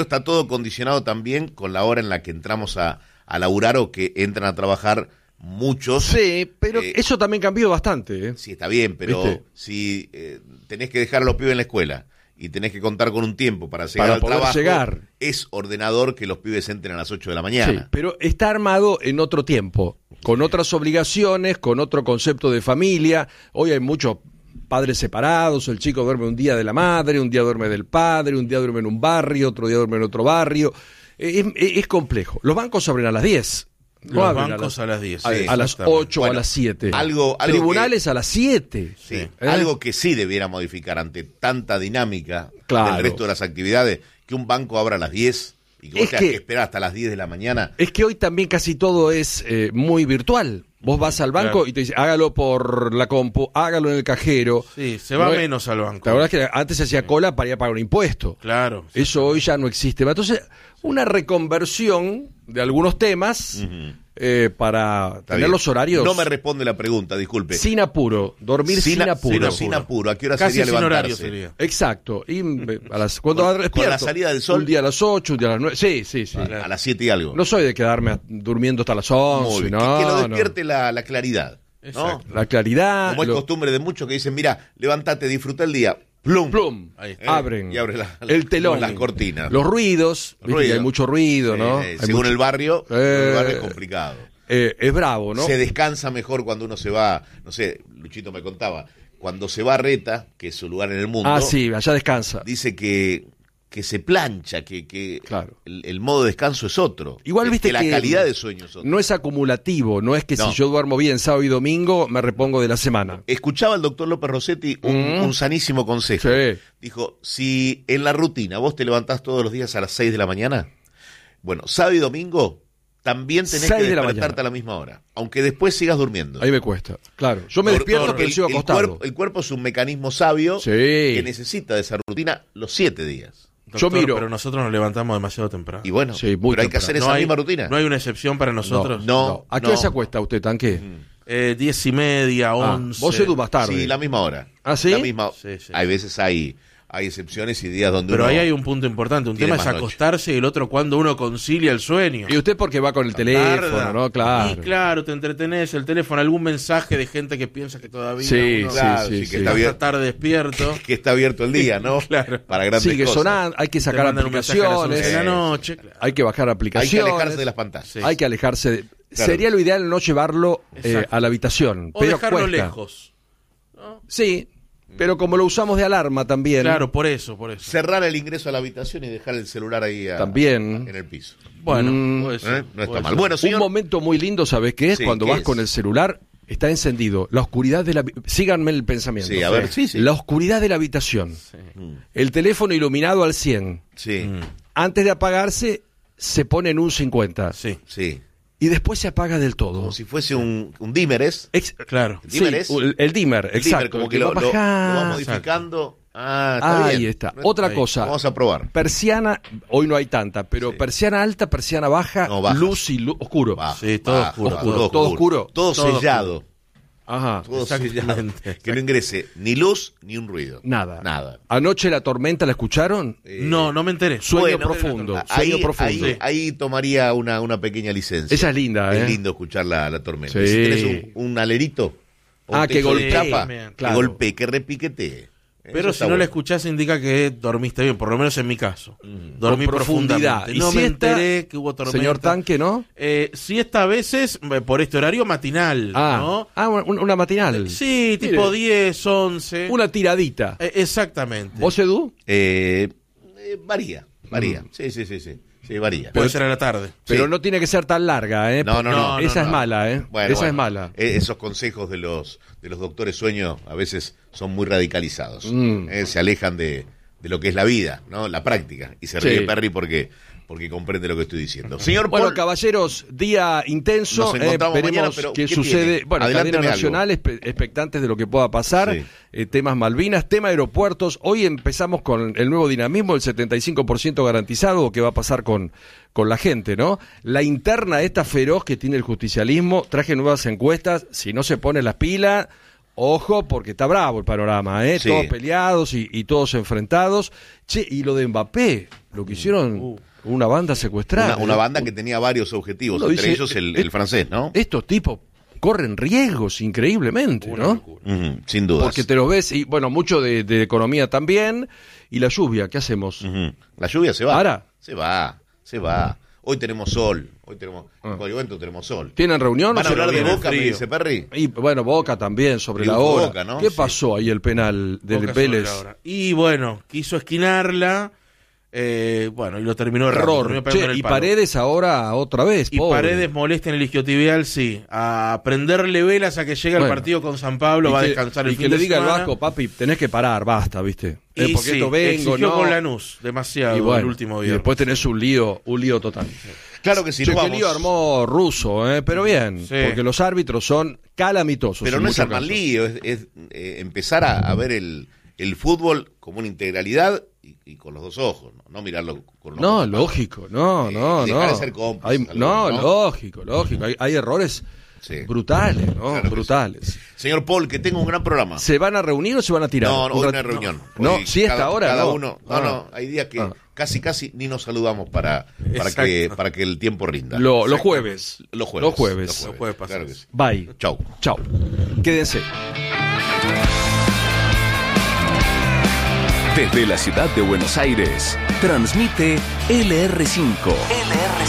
está todo condicionado también con la hora en la que entramos a laburar o que entran a trabajar muchos. Sí, pero eso también cambió bastante, ¿eh? Sí, está bien, pero ¿viste? si tenés que dejar a los pibes en la escuela y tenés que contar con un tiempo para llegar Para al poder trabajo, llegar. es ordenador que los pibes entren a las 8 de la mañana. Sí, pero está armado en otro tiempo, con otras obligaciones, con otro concepto de familia. Hoy hay muchos padres separados, el chico duerme un día de la madre, un día duerme del padre, un día duerme en un barrio, otro día duerme en otro barrio. Es complejo. Los bancos abren a las 10. No Los bancos a las 10. Sí, a las 8 o a las 7. Algo Tribunales a las 7. Sí, algo que sí debiera modificar ante tanta dinámica Claro. del resto de las actividades, que un banco abra a las 10 y que vos tengas que esperar hasta las 10 de la mañana. Es que hoy también casi todo es muy virtual. Vos vas al banco y te dice, hágalo por la compu, hágalo en el cajero. Sí, se va menos al banco. La verdad es que antes se hacía cola para ir a pagar un impuesto. Claro. Eso hoy ya no existe. Entonces, una reconversión de algunos temas para Está tener bien. los horarios. No me responde la pregunta, disculpe. Sin apuro, dormir sin apuro. Sin apuro. ¿A qué hora Casi sería sin levantarse? horario sería. Exacto. Y cuando Con despierto, la salida del sol. Un día a las 8, un día a las 9. Sí. A las 7 y algo. No soy de quedarme durmiendo hasta las 11. Muy bien. No, que lo despierte no. la claridad. ¿no? Exacto. La claridad. Como es costumbre de muchos que dicen, mira, levántate, disfruta el día. Plum. Ahí está. Abren Y abre el telón. las cortinas. Los ruidos. Viste que hay mucho ruido, ¿no? Hay Según mucho- el barrio es complicado. Es bravo, ¿no? Se descansa mejor cuando uno se va, no sé, Luchito me contaba, cuando se va a Reta, que es su lugar en el mundo, Sí, allá descansa. dice que se plancha, que Claro. el modo de descanso es otro. Igual viste que la calidad de sueño es otra. no es acumulativo, no es que No. si yo duermo bien sábado y domingo me repongo de la semana. Escuchaba al doctor López Rossetti un sanísimo consejo. Sí. Dijo, si en la rutina vos te levantás todos los días a las 6 de la mañana, bueno, sábado y domingo también tenés 6 que de la despertarte a la misma hora, aunque después sigas durmiendo. Ahí me cuesta. Claro. Yo me despierto Porque pero sigo acostado. el cuerpo es un mecanismo sabio Sí. que necesita de esa rutina los 7 días. Yo miro. Pero nosotros nos levantamos demasiado temprano. Y bueno, Sí, muy pero hay que temprano. hacer esa misma rutina. No hay una excepción para nosotros. No. ¿A qué hora se acuesta usted, Tanque? 10:30, 11. Vos, Edu, más tarde. Sí, la misma hora. ¿Ah, sí? La misma. Sí, sí. Hay veces hay excepciones y días donde Pero uno ahí hay un punto importante. Un tiene tema es más noche. acostarse y el otro cuando uno concilia el sueño. Y usted porque va con el teléfono, Tarda. ¿no? Claro. Y claro, te entretenés, el teléfono, algún mensaje de gente que piensa que todavía Sí, uno Claro, sí, que sí. está está bien, tarde despierto. que está abierto el día, ¿no? Claro. Para grandes Sigue cosas. sonando, hay que Te sacar mandan un mensaje a las 11 aplicaciones, de la noche. Claro. hay que bajar Hay que aplicaciones. alejarse de las pantallas. Sí. Hay que alejarse de... Claro. Sería lo ideal no llevarlo Exacto. a la habitación, O pero dejarlo cuesta. lejos. Sí, pero como lo usamos de alarma también. Claro, por eso. Cerrar el ingreso a la habitación y dejar el celular ahí También. en el piso. Bueno, puede ser, No está puede mal. ser. Bueno, Un señor, momento muy lindo, ¿sabes qué es? Sí, Cuando ¿qué vas es? con el celular, está encendido. La oscuridad de la... Síganme el pensamiento. Sí, a ver, sí. La oscuridad de la habitación. El teléfono iluminado al 100. Sí, Antes de apagarse, se pone en un 50. Sí, sí. Y después se apaga del todo. Como si fuese un dimmer, ¿es? claro. El dimmer es. El dimmer, El dimmer, exacto. como el que lo va vas bajando. modificando. Está Ahí bien. está. No- Otra ahí. cosa. Vamos a probar. Persiana, hoy no hay tanta, pero Sí. persiana alta, persiana baja, No, baja. luz y oscuro. Baja, Sí, todo baja, oscuro, todo oscuro. Todo Todo sellado. Ajá. Todo Exactamente. sellado. Que no ingrese ni luz ni un ruido. Nada. Nada. Anoche la tormenta, ¿la escucharon? No me enteré. Sueño bueno, profundo. Ahí, Sueño profundo. ahí tomaría una pequeña licencia. Esa es linda, Es ¿eh? lindo escuchar la tormenta. Sí. Si tenés un alerito, o un Que techo de golpee. chapa, Bien, claro. que golpee, que repiquetee. Pero Eso si está no la bueno. escuchás indica que dormiste bien, por lo menos en mi caso. Dormí Con profundidad. profundamente. ¿Y No me siesta, enteré que hubo tormenta. Señor Tanque, ¿no? Siesta a veces por este horario matinal, ¿no? Una matinal. Sí, tipo 10, 11. Una tiradita. Exactamente. ¿Vos, Edu? Varía. Sí, varía. Puede ser a la tarde. Pero Sí. no tiene que ser tan larga, ¿eh? No. Esa es no. mala, ¿eh? Bueno, Esa es bueno, mala. Esos consejos de los doctores sueño a veces son muy radicalizados. Mm. Se alejan de lo que es la vida, ¿no? La práctica. Y se Sí. ríe Perry porque comprende lo que estoy diciendo. Señor Bueno, Paul, caballeros, día intenso. Nos encontramos veremos mañana, pero qué ¿qué sucede. tiene? Bueno, Adelánteme cadena algo. nacional, expectantes de lo que pueda pasar. Sí. Temas Malvinas, tema aeropuertos. Hoy empezamos con el nuevo dinamismo, el 75% garantizado, que va a pasar con la gente, ¿no? La interna esta feroz que tiene el justicialismo. Traje nuevas encuestas. Si no se pone las pilas, Ojo, porque está bravo el panorama, Sí. Todos peleados y todos enfrentados. Che, y lo de Mbappé, lo que hicieron una banda secuestrada. Una banda que tenía varios objetivos, Uno entre dice, ellos el francés, ¿no? Estos tipos corren riesgos increíblemente, Una ¿no? locura. Sin dudas. Porque te los ves, y bueno, mucho de economía también, y la lluvia, ¿qué hacemos? La lluvia se va. ¿Para? Se va. Hoy tenemos sol. Hoy tenemos. En cualquier momento tenemos sol. ¿Tienen reunión? ¿Van a ¿O hablar de viene el Boca, me frío? dice Perry? Y bueno, Boca también, sobre la Triunfo hora. Boca, ¿no? ¿Qué Sí. pasó ahí el penal del Boca sobre Vélez? la hora. Y bueno, quiso esquinarla. Bueno, y lo terminó errando, Error. terminó pegando en Che, el y palo. Paredes ahora otra vez. Y pobre. Paredes molesta en el isquiotibial, sí. A prenderle velas a que llegue el Bueno. partido con San Pablo, Y va a que- descansar el y fin que le de diga al semana. Vasco, papi, tenés que parar, basta, ¿viste? Y Porque sí, esto vengo, exigió no. con Lanús demasiado Y bueno, el último y viernes. después tenés un lío total. Claro que sí, Che, nos qué vamos. lío armó Russo, pero bien, Sí. porque los árbitros son calamitosos. Pero en no es muchos armar casos. lío, es empezar a ver el fútbol como una integralidad y con los dos ojos, no mirarlo con un No, ojo. lógico, no. dejar de ser cómplices Hay- algunos, no, ¿no? lógico. Hay errores Sí. brutales, ¿no? Claro que brutales. Señor Paul, que tenga un gran programa. ¿Se van a reunir o se van a tirar? No, Un hoy no rato- hay reunión. No, Hoy sí, esta hora. cada no. uno. Ah. No, hay días que Ah. casi ni nos saludamos para Exacto. que el tiempo rinda. Los jueves. Los jueves. Los jueves. Los jueves pasa Claro que eso. sí. Bye. Chau. Chao. Quédense. Desde la ciudad de Buenos Aires, transmite LR5.